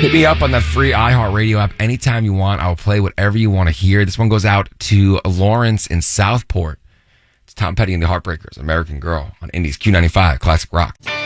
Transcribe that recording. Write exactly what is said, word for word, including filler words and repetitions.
Hit me up on that free iHeartRadio app anytime you want. I'll play whatever you want to hear. This one goes out to Lawrence in Southport. It's Tom Petty and the Heartbreakers, American Girl, on Indy's Q ninety-five Classic Rock.